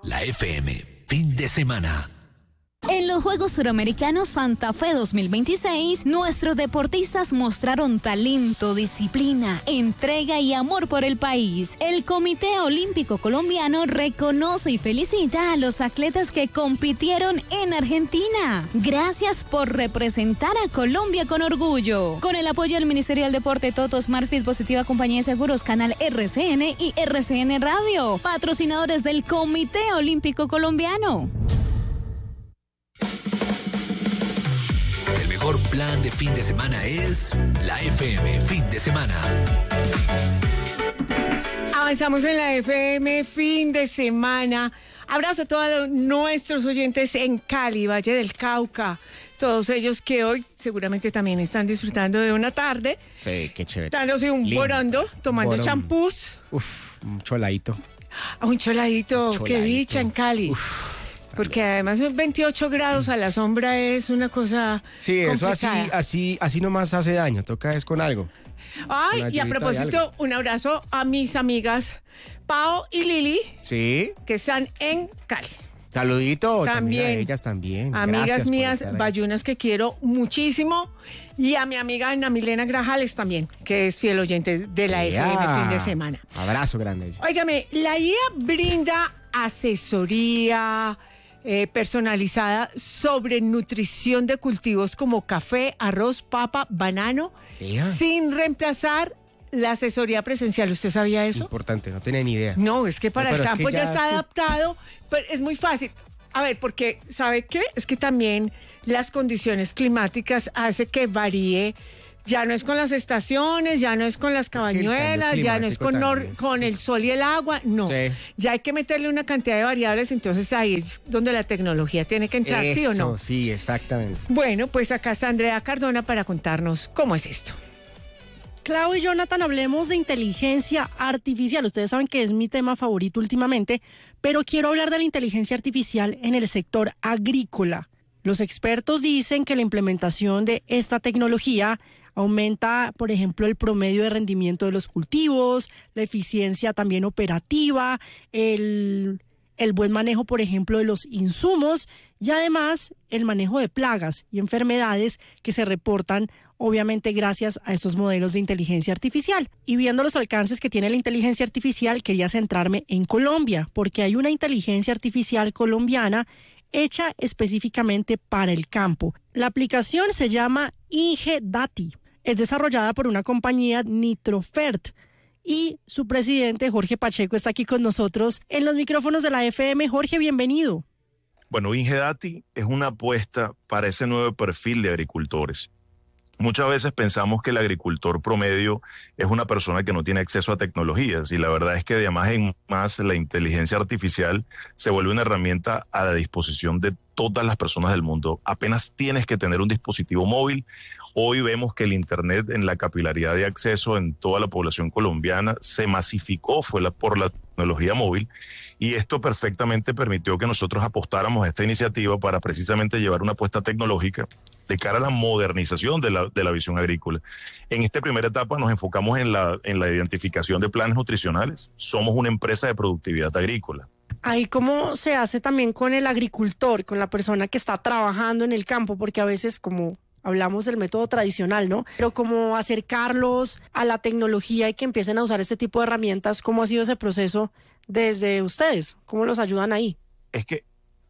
La FM, fin de semana. En los Juegos Suramericanos Santa Fe 2026, nuestros deportistas mostraron talento, disciplina, entrega y amor por el país. El Comité Olímpico Colombiano reconoce y felicita a los atletas que compitieron en Argentina. Gracias por representar a Colombia con orgullo. Con el apoyo del Ministerio del Deporte, Toto, Smartfit, Positiva Compañía de Seguros, Canal RCN y RCN Radio, patrocinadores del Comité Olímpico Colombiano. El mejor plan de fin de semana es la FM fin de semana. Avanzamos en la FM fin de semana. Abrazo a todos nuestros oyentes en Cali, Valle del Cauca. Todos ellos que hoy seguramente también están disfrutando de una tarde. Sí, qué chévere. Dándose un borondo, tomando champús. Un choladito. Un choladito, qué dicha en Cali. Porque además 28 grados a la sombra es una cosa sí, complicada. Eso así nomás hace daño, toca es con algo. Ay, y a propósito, un abrazo a mis amigas Pao y Lili, sí, que están en Cali. Saludito, también a ellas también. Amigas Gracias mías, bayunas que quiero muchísimo. Y a mi amiga Ana Milena Grajales también, que es fiel oyente de la FM fin de semana. Abrazo grande. Óigame, la IA brinda asesoría personalizada sobre nutrición de cultivos como café, arroz, papa, banano, sin reemplazar la asesoría presencial. ¿Usted sabía eso? Importante, no tenía ni idea. No, es que para el campo ya está adaptado, pero es muy fácil. A ver, porque, ¿sabe qué? Es que también las condiciones climáticas hace que varíe. Ya no es con las estaciones, ya no es con las cabañuelas, ya no es con el sol y el agua, no. Sí. Ya hay que meterle una cantidad de variables, entonces ahí es donde la tecnología tiene que entrar, ¿sí o no? Sí, exactamente. Bueno, pues acá está Andrea Cardona para contarnos cómo es esto. Clau y Jonathan, hablemos de inteligencia artificial. Ustedes saben que es mi tema favorito últimamente, pero quiero hablar de la inteligencia artificial en el sector agrícola. Los expertos dicen que la implementación de esta tecnología aumenta, por ejemplo, el promedio de rendimiento de los cultivos, la eficiencia también operativa, el buen manejo, por ejemplo, de los insumos y además el manejo de plagas y enfermedades que se reportan obviamente gracias a estos modelos de inteligencia artificial. Y viendo los alcances que tiene la inteligencia artificial, quería centrarme en Colombia, porque hay una inteligencia artificial colombiana hecha específicamente para el campo. La aplicación se llama Ingedati. Es desarrollada por una compañía Nitrofert y su presidente Jorge Pacheco está aquí con nosotros en los micrófonos de la FM. Jorge, bienvenido. Bueno, Ingedati es una apuesta para ese nuevo perfil de agricultores. Muchas veces pensamos que el agricultor promedio es una persona que no tiene acceso a tecnologías y la verdad es que de más en más la inteligencia artificial se vuelve una herramienta a la disposición de todas las personas del mundo. Apenas tienes que tener un dispositivo móvil. Hoy vemos que el Internet en la capilaridad de acceso en toda la población colombiana se masificó por la tecnología móvil y esto perfectamente permitió que nosotros apostáramos a esta iniciativa para precisamente llevar una apuesta tecnológica de cara a la modernización de la visión agrícola. En esta primera etapa nos enfocamos en la identificación de planes nutricionales. Somos una empresa de productividad agrícola. Ahí cómo se hace también con el agricultor, con la persona que está trabajando en el campo, porque a veces como hablamos del método tradicional, ¿no? Pero como acercarlos a la tecnología y que empiecen a usar este tipo de herramientas, ¿cómo ha sido ese proceso desde ustedes? ¿Cómo los ayudan ahí? Es que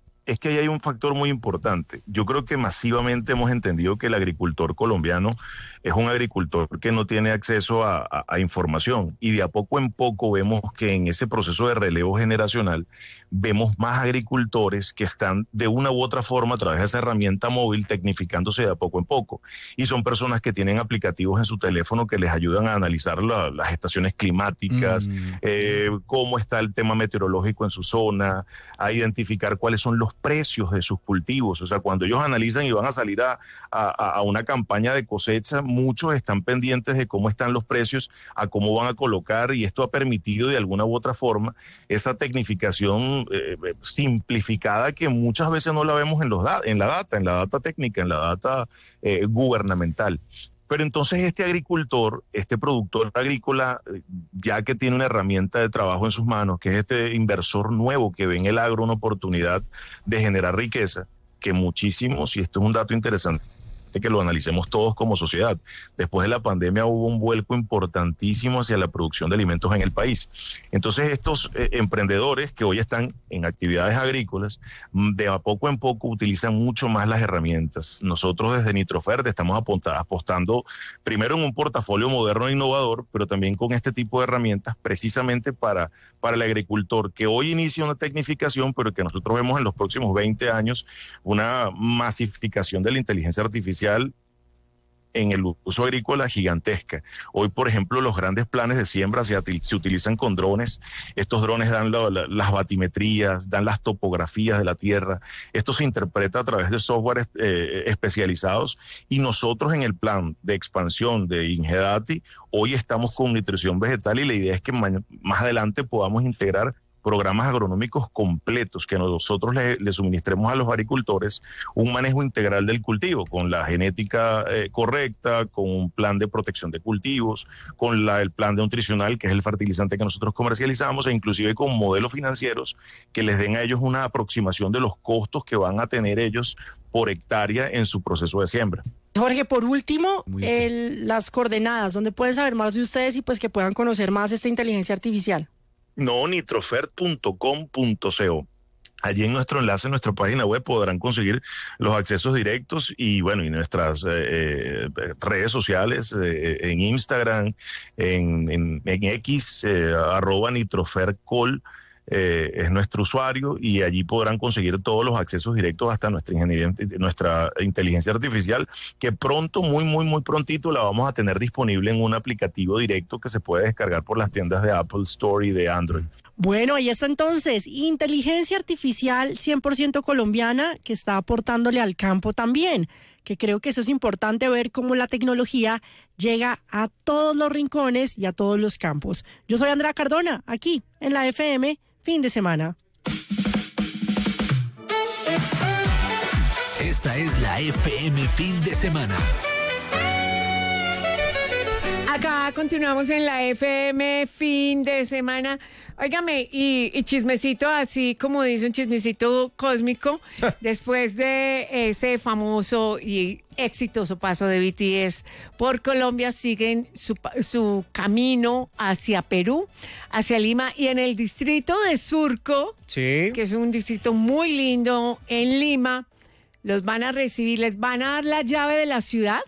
ahí hay un factor muy importante. Yo creo que masivamente hemos entendido que el agricultor colombiano es un agricultor que no tiene acceso a información y de a poco en poco vemos que en ese proceso de relevo generacional vemos más agricultores que están de una u otra forma a través de esa herramienta móvil tecnificándose de a poco en poco y son personas que tienen aplicativos en su teléfono que les ayudan a analizar las estaciones climáticas, cómo está el tema meteorológico en su zona, a identificar cuáles son los precios de sus cultivos. O sea, cuando ellos analizan y van a salir a una campaña de cosecha, muchos están pendientes de cómo están los precios, a cómo van a colocar, y esto ha permitido de alguna u otra forma esa tecnificación simplificada que muchas veces no la vemos en la data técnica, en la data gubernamental. Pero entonces este agricultor, este productor agrícola, ya que tiene una herramienta de trabajo en sus manos, que es este inversor nuevo que ve en el agro una oportunidad de generar riqueza, que muchísimos, y esto es un dato interesante, que lo analicemos todos como sociedad. Después de la pandemia hubo un vuelco importantísimo hacia la producción de alimentos en el país. Entonces estos emprendedores que hoy están en actividades agrícolas, de a poco en poco utilizan mucho más las herramientas. Nosotros desde Nitrofert estamos apostando primero en un portafolio moderno e innovador, pero también con este tipo de herramientas precisamente para el agricultor que hoy inicia una tecnificación, pero que nosotros vemos en los próximos 20 años una masificación de la inteligencia artificial en el uso agrícola gigantesca. Hoy, por ejemplo, los grandes planes de siembra se utilizan con drones. Estos drones dan las batimetrías, dan las topografías de la tierra. Esto se interpreta a través de software especializados, y nosotros en el plan de expansión de Ingedati hoy estamos con nutrición vegetal, y la idea es que más adelante podamos integrar programas agronómicos completos, que nosotros le suministremos a los agricultores un manejo integral del cultivo, con la genética correcta, con un plan de protección de cultivos, con el plan de nutricional, que es el fertilizante que nosotros comercializamos, e inclusive con modelos financieros que les den a ellos una aproximación de los costos que van a tener ellos por hectárea en su proceso de siembra. Jorge, por último, las coordenadas, donde pueden saber más de ustedes y pues que puedan conocer más esta inteligencia artificial. No, nitrofert.com.co. Allí en nuestro enlace, en nuestra página web, podrán conseguir los accesos directos y nuestras redes sociales, en Instagram, en X, @nitrofertcol. Es nuestro usuario, y allí podrán conseguir todos los accesos directos hasta nuestra inteligencia artificial, que pronto, muy prontito, la vamos a tener disponible en un aplicativo directo que se puede descargar por las tiendas de Apple Store y de Android. Bueno, ahí está entonces, inteligencia artificial 100% colombiana, que está aportándole al campo también, que creo que eso es importante, ver cómo la tecnología llega a todos los rincones y a todos los campos. Yo soy Andrea Cardona, aquí en la FM Fin de Semana. Esta es la FM Fin de Semana. Acá continuamos en la FM Fin de Semana. Óigame, y chismecito, así como dicen, chismecito cósmico, después de ese famoso y exitoso paso de BTS por Colombia, siguen su camino hacia Perú, hacia Lima, y en el distrito de Surco, Sí. que es un distrito muy lindo en Lima, los van a recibir, les van a dar la llave de la ciudad.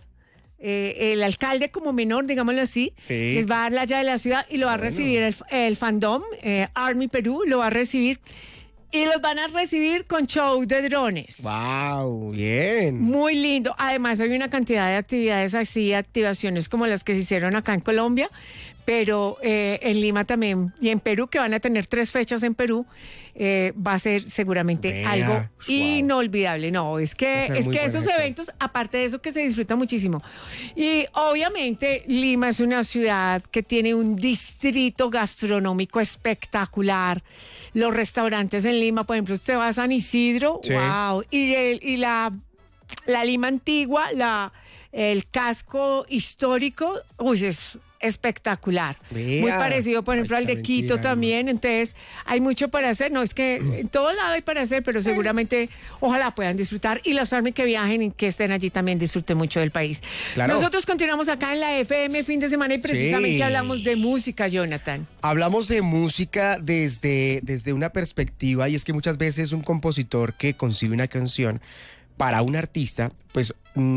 El alcalde como menor, digámoslo así, Sí. les va a dar la llave de la ciudad y lo va a recibir el fandom, Army Perú, lo va a recibir, y los van a recibir con show de drones. Wow, bien. Muy lindo. Además hay una cantidad de actividades así, activaciones como las que se hicieron acá en Colombia, pero en Lima también, y en Perú, que van a tener 3 fechas en Perú. Va a ser seguramente Vea, algo wow. inolvidable. No, es que esos eventos, aparte de eso, que se disfruta muchísimo. Y obviamente Lima es una ciudad que tiene un distrito gastronómico espectacular. Los restaurantes en Lima, por ejemplo, usted va a San Isidro, Sí. wow, y la Lima antigua, el casco histórico, uy, es espectacular. Vea. Muy parecido, por ejemplo, al de Quito también. Entonces, hay mucho para hacer. No, es que en todo lado hay para hacer, pero seguramente, ojalá puedan disfrutar. Y los Army que viajen y que estén allí también disfruten mucho del país. Claro. Nosotros continuamos acá en la FM Fin de Semana, y precisamente Sí. hablamos de música, Jonathan. Hablamos de música desde una perspectiva, y es que muchas veces un compositor que concibe una canción para un artista, pues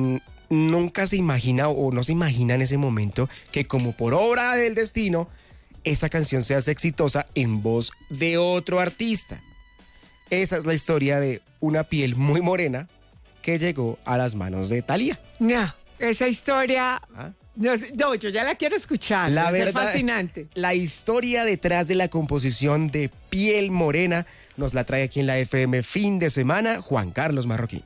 nunca se imagina o no se imagina en ese momento que, como por obra del destino, esa canción se hace exitosa en voz de otro artista. Esa es la historia de una piel muy morena que llegó a las manos de Thalía. No, esa historia, ¿Ah? no, yo ya la quiero escuchar. La debe ser verdad, fascinante. La historia detrás de la composición de Piel Morena nos la trae aquí en la FM Fin de Semana Juan Carlos Marroquín.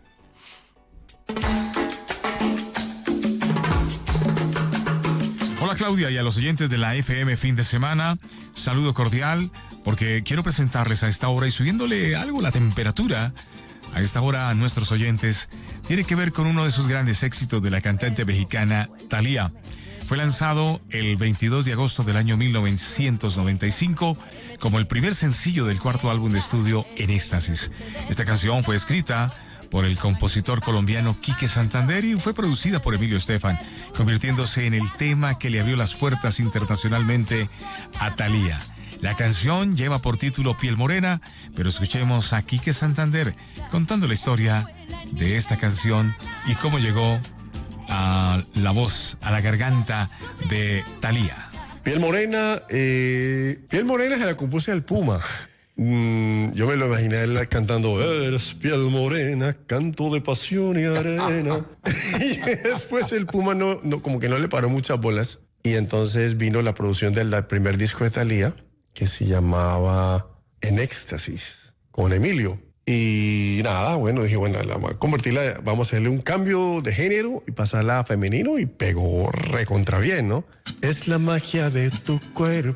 Hola Claudia, y a los oyentes de la FM Fin de Semana, saludo cordial, porque quiero presentarles a esta hora, y subiéndole algo la temperatura, a esta hora a nuestros oyentes, tiene que ver con uno de sus grandes éxitos de la cantante mexicana Thalía. Fue lanzado el 22 de agosto del año 1995 como el primer sencillo del cuarto álbum de estudio En Éxtasis. Esta canción fue escrita por el compositor colombiano Quique Santander y fue producida por Emilio Estefan, convirtiéndose en el tema que le abrió las puertas internacionalmente a Thalía. La canción lleva por título Piel Morena, pero escuchemos a Quique Santander contando la historia de esta canción y cómo llegó a la voz, a la garganta de Thalía. Piel Morena se la compuse al Puma. Yo me lo imaginé él cantando Eres piel morena, canto de pasión y arena. Y después el Puma como que no le paró muchas bolas. Y entonces vino la producción del primer disco de Thalía, que se llamaba En Éxtasis, con Emilio. Y nada, bueno, dije, bueno, vamos a hacerle un cambio de género y pasarla a femenino, y pegó recontra bien, ¿no? Es la magia de tu cuerpo